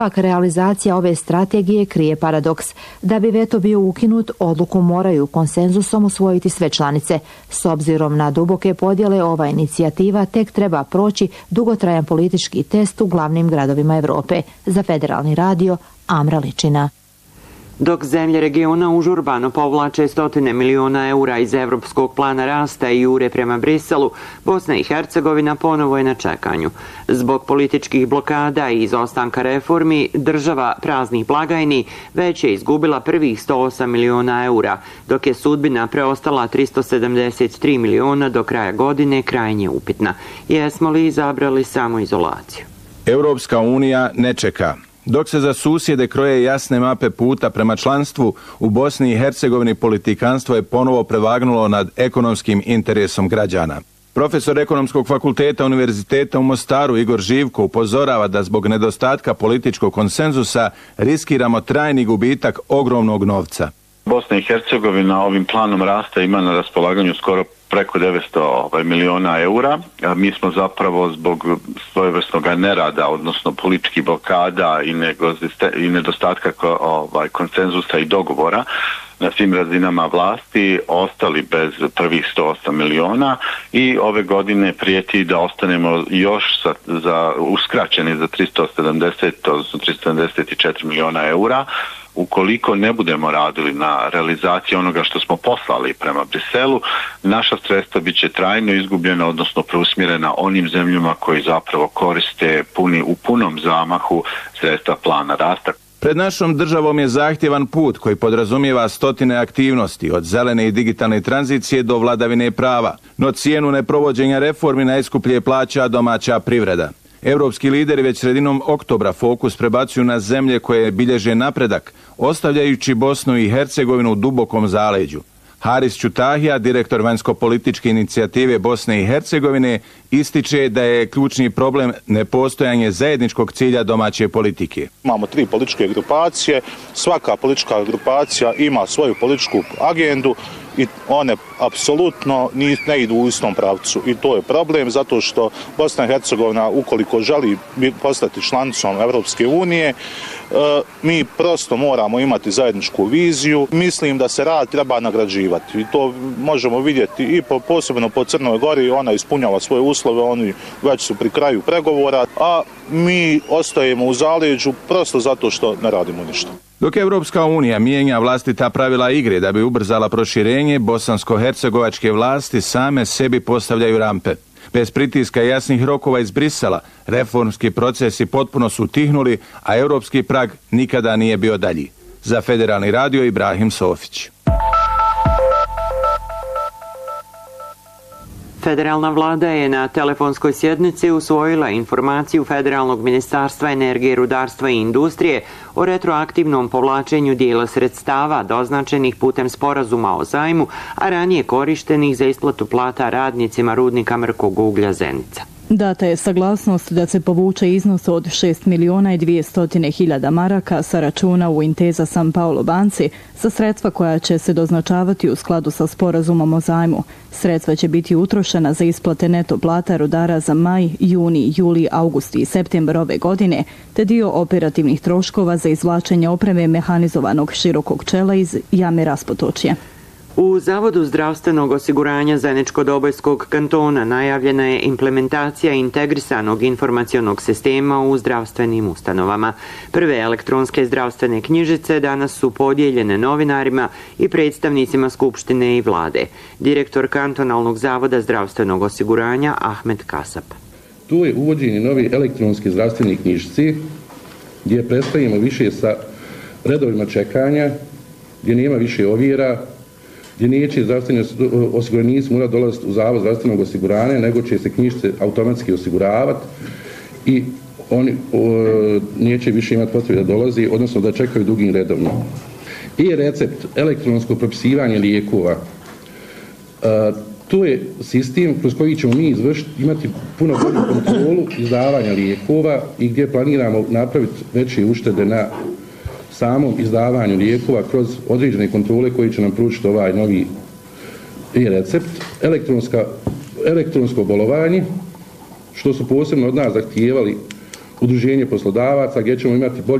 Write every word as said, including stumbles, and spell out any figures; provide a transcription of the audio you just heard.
Pak realizacija ove strategije krije paradoks. Da bi veto bio ukinut, odluku moraju konsenzusom usvojiti sve članice. S obzirom na duboke podjele, ova inicijativa tek treba proći dugotrajan politički test u glavnim gradovima Evrope. Za Federalni radio, Amra Ličina. Dok zemlje regiona užurbano povlače stotine miliona eura iz Evropskog plana rasta i jure prema Briselu, Bosna i Hercegovina ponovo je na čekanju. Zbog političkih blokada i izostanka reformi, država praznih blagajni već je izgubila prvih sto osam miliona eura, dok je sudbina preostala tristo sedamdeset tri miliona do kraja godine krajnje upitna. Jesmo li izabrali samo izolaciju? Europska unija ne čeka. Dok se za susjede kroje jasne mape puta prema članstvu, u Bosni i Hercegovini politikanstvo je ponovo prevagnulo nad ekonomskim interesom građana. Profesor Ekonomskog fakulteta Univerziteta u Mostaru Igor Živko upozorava da zbog nedostatka političkog konsenzusa riskiramo trajni gubitak ogromnog novca. Bosna i Hercegovina ovim planom rasta ima na raspolaganju skoro preko devetsto miliona eura. Mi smo zapravo zbog svojevrsnog nerada, odnosno političkih blokada i nedostatka ovaj, konsenzusa i dogovora na svim razinama vlasti ostali bez prvih sto osam miliona i ove godine prijeti da ostanemo još za, za uskraćeni za tristo sedamdeset, odnosno tristo sedamdeset četiri miliona eura. Ukoliko ne budemo radili na realizaciji onoga što smo poslali prema Briselu, naša sredstva bit će trajno izgubljena, odnosno preusmjerena onim zemljama koji zapravo koriste puni, u punom zamahu sredstva plana rasta. Pred našom državom je zahtjevan put koji podrazumijeva stotine aktivnosti, od zelene i digitalne tranzicije do vladavine prava, no cijenu neprovođenja reformi najskuplje plaća domaća privreda. Evropski lideri već sredinom oktobra fokus prebacuju na zemlje koje bilježe napredak, ostavljajući Bosnu i Hercegovinu u dubokom zaleđu. Haris Ćutahija, direktor vanjsko-političke inicijative Bosne i Hercegovine, ističe da je ključni problem nepostojanje zajedničkog cilja domaće politike. Imamo tri političke grupacije, svaka politička grupacija ima svoju političku agendu i one apsolutno ne idu u istom pravcu i to je problem zato što Bosna i Hercegovina ukoliko želi postati članicom Evropske unije, mi prosto moramo imati zajedničku viziju. Mislim da se rad treba nagrađivati i to možemo vidjeti i po, posebno po Crnoj Gori, ona ispunjava svoje uslove, oni već su pri kraju pregovora, a mi ostajemo u zaleđu prosto zato što ne radimo ništa. Dok Evropska unija mijenja vlastita pravila igre da bi ubrzala proširenje, bosansko-hercegovačke vlasti same sebi postavljaju rampe. Bez pritiska jasnih rokova iz Brisela, reformski procesi potpuno su utihnuli, a europski prag nikada nije bio dalji. Za Federalni radio, Ibrahim Sofić. Federalna vlada je na telefonskoj sjednici usvojila informaciju Federalnog ministarstva energije, rudarstva i industrije o retroaktivnom povlačenju dijela sredstava doznačenih putem sporazuma o zajmu, a ranije korištenih za isplatu plata radnicima rudnika mrkog uglja Zenica. Data je saglasnost da se povuče iznos od šest miliona i dvjesto hiljada maraka sa računa u Intesa San Paolo banci za sredstva koja će se doznačavati u skladu sa sporazumom o zajmu. Sredstva će biti utrošena za isplate neto plata rudara za maj, juni, juli, august i septembar ove godine, te dio operativnih troškova za izvlačenje opreme mehanizovanog širokog čela iz jame Raspotočje. U Zavodu zdravstvenog osiguranja Zeničko-Dobojskog kantona najavljena je implementacija integrisanog informacionog sistema u zdravstvenim ustanovama. Prve elektronske zdravstvene knjižice danas su podijeljene novinarima i predstavnicima Skupštine i vlade. Direktor kantonalnog zavoda zdravstvenog osiguranja Ahmed Kasap. Tu je uvođenje nove elektronske zdravstvene knjižice gdje predstavimo više sa redovima čekanja, gdje nema više ovjera, gdje neće zdravstveni osiguranici morati dolaziti u zavod zdravstvenog osiguranja, nego će se knjižice automatski osiguravati i oni o, neće više imati potrebe da dolazi, odnosno da čekaju dugim redovno. I recept, elektronsko propisivanje lijekova. E, to je sistem kroz koji ćemo mi izvršiti, imati puno bolju kontrolu izdavanja lijekova i gdje planiramo napraviti veće uštede na samom izdavanju lijekova kroz određene kontrole koji će nam pručiti ovaj novi e-recept, elektronska, elektronsko bolovanje, što su posebno od nas zahtijevali udruženje poslodavaca gdje ćemo imati bolji